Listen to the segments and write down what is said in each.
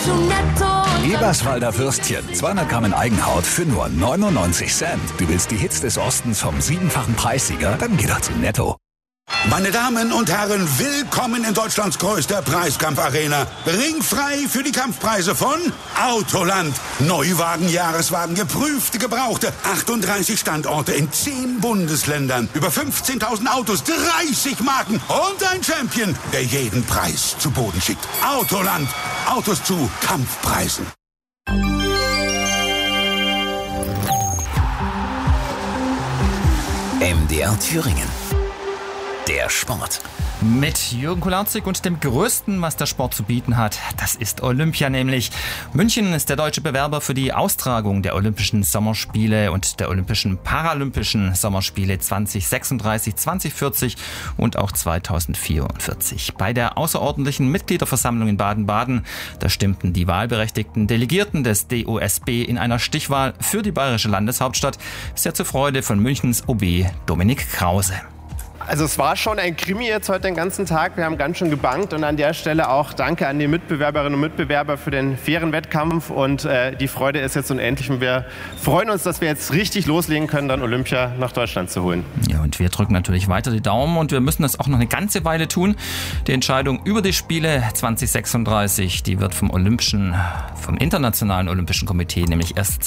zu Netto. Eberswalder Würstchen, 200 Gramm in Eigenhaut für nur 99 Cent. Du willst die Hits des Ostens vom 7-fachen Preissieger? Dann geh doch zu Netto. Meine Damen und Herren, willkommen in Deutschlands größter Preiskampfarena. Ringfrei für die Kampfpreise von Autoland. Neuwagen, Jahreswagen, geprüfte, gebrauchte. 38 Standorte in 10 Bundesländern. Über 15.000 Autos, 30 Marken und ein Champion, der jeden Preis zu Boden schickt. Autoland. Autos zu Kampfpreisen. MDR Thüringen. Der Sport. Mit Jürgen Kularczyk und dem Größten, was der Sport zu bieten hat, das ist Olympia nämlich. München ist der deutsche Bewerber für die Austragung der Olympischen Sommerspiele und der Olympischen Paralympischen Sommerspiele 2036, 2040 und auch 2044. Bei der außerordentlichen Mitgliederversammlung in Baden-Baden, da stimmten die wahlberechtigten Delegierten des DOSB in einer Stichwahl für die bayerische Landeshauptstadt sehr zur Freude von Münchens OB Dominik Krause. Also es war schon ein Krimi jetzt heute den ganzen Tag. Wir haben ganz schön gebankt und an der Stelle auch danke an die Mitbewerberinnen und Mitbewerber für den fairen Wettkampf und die Freude ist jetzt unendlich und wir freuen uns, dass wir jetzt richtig loslegen können, dann Olympia nach Deutschland zu holen. Ja, und wir drücken natürlich weiter die Daumen und wir müssen das auch noch eine ganze Weile tun. Die Entscheidung über die Spiele 2036, die wird vom Internationalen Olympischen Komitee nämlich erst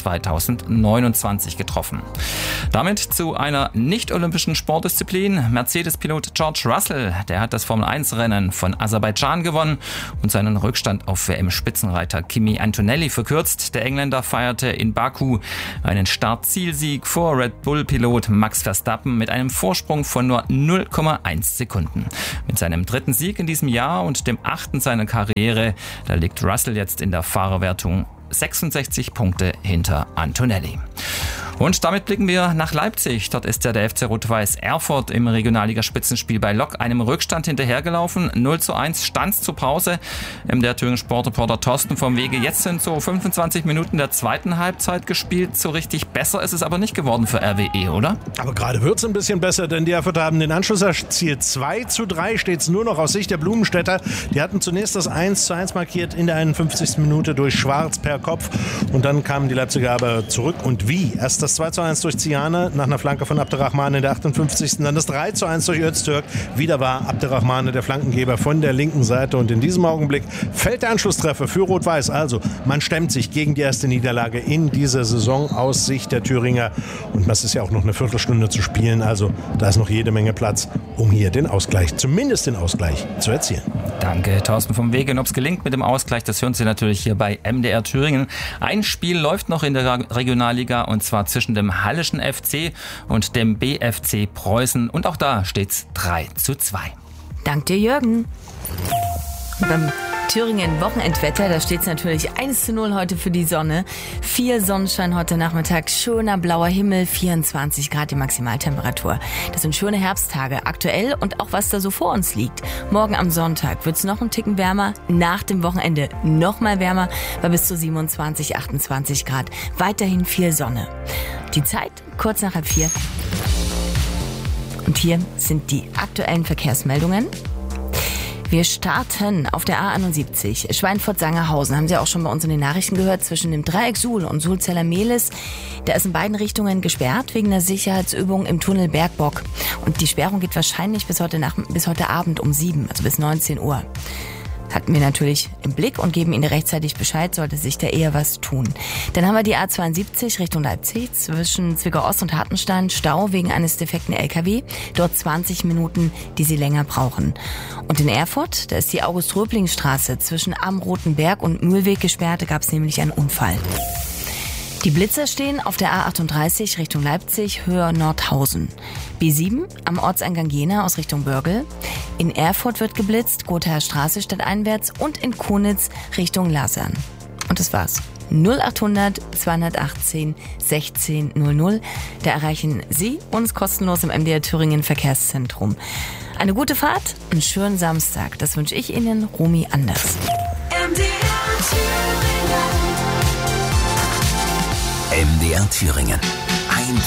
2029 getroffen. Damit zu einer nicht-olympischen Sportdisziplin. Mercedes-Pilot George Russell, der hat das Formel-1-Rennen von Aserbaidschan gewonnen und seinen Rückstand auf WM-Spitzenreiter Kimi Antonelli verkürzt. Der Engländer feierte in Baku einen Start-Zielsieg vor Red Bull-Pilot Max Verstappen mit einem Vorsprung von nur 0,1 Sekunden. Mit seinem 3. Sieg in diesem Jahr und dem 8. seiner Karriere, da liegt Russell jetzt in der Fahrerwertung 66 Punkte hinter Antonelli. Und damit blicken wir nach Leipzig. Dort ist der FC Rot-Weiß Erfurt im Regionalliga-Spitzenspiel bei Lok einem Rückstand hinterhergelaufen. 0:1 stand zur Pause. Der Thüringer Sportreporter Thorsten vom Wege. Jetzt sind so 25 Minuten der zweiten Halbzeit gespielt. So richtig besser ist es aber nicht geworden für RWE, oder? Aber gerade wird es ein bisschen besser, denn die Erfurter haben den Anschluss erzielt. 2:3 steht es nur noch aus Sicht der Blumenstädter. Die hatten zunächst das 1:1 markiert in der 51. Minute durch Schwarz per Kopf. Und dann kamen die Leipziger aber zurück. Und wie? Erst das 2:1 durch Ziane nach einer Flanke von Abderrahman in der 58. Dann das 3:1 durch Öztürk. Wieder war Abderrahman der Flankengeber von der linken Seite. Und in diesem Augenblick fällt der Anschlusstreffer für Rot-Weiß. Also man stemmt sich gegen die erste Niederlage in dieser Saison aus Sicht der Thüringer. Und das ist ja auch noch eine Viertelstunde zu spielen. Also da ist noch jede Menge Platz, um hier den Ausgleich, zumindest den Ausgleich, zu erzielen. Danke, Thorsten vom Wege. Und ob es gelingt mit dem Ausgleich, das hören Sie natürlich hier bei MDR Thüringen. Ein Spiel läuft noch in der Regionalliga und zwar zwischen dem Hallischen FC und dem BFC Preußen. Und auch da steht's 3:2. Dank dir, Jürgen. Beim Thüringen Wochenendwetter, da steht es natürlich 1:0 heute für die Sonne. 4 Sonnenschein heute Nachmittag, schöner blauer Himmel, 24 Grad die Maximaltemperatur. Das sind schöne Herbsttage, aktuell und auch was da so vor uns liegt. Morgen am Sonntag wird es noch einen Ticken wärmer, nach dem Wochenende noch mal wärmer, bei bis zu 27, 28 Grad. Weiterhin viel Sonne. Die Zeit kurz nach 3:30. Und hier sind die aktuellen Verkehrsmeldungen. Wir starten auf der A71 Schweinfurt-Sangerhausen. Haben Sie auch schon bei uns in den Nachrichten gehört, zwischen dem Dreieck Suhl und Suhl-Zeller-Mehlis. Da ist in beiden Richtungen gesperrt wegen der Sicherheitsübung im Tunnel Bergbock. Und die Sperrung geht wahrscheinlich bis heute Abend um 7, also bis 19 Uhr. Hatten wir natürlich im Blick und geben Ihnen rechtzeitig Bescheid, sollte sich da eher was tun. Dann haben wir die A72 Richtung Leipzig zwischen Zwickau-Ost und Hartenstein. Stau wegen eines defekten LKW. Dort 20 Minuten, die Sie länger brauchen. Und in Erfurt, da ist die August-Röbling-Straße zwischen Am Roten Berg und Mühlweg gesperrt. Da gab es nämlich einen Unfall. Die Blitzer stehen auf der A38 Richtung Leipzig, Höhe Nordhausen. B7 am Ortseingang Jena aus Richtung Börgel. In Erfurt wird geblitzt, Gothaer Straße stadteinwärts und in Konitz Richtung Lasern. Und das war's. 0800 218 16 00. Da erreichen Sie uns kostenlos im MDR Thüringen Verkehrszentrum. Eine gute Fahrt, einen schönen Samstag. Das wünsche ich Ihnen, Romy Anders. MDR Thüringen.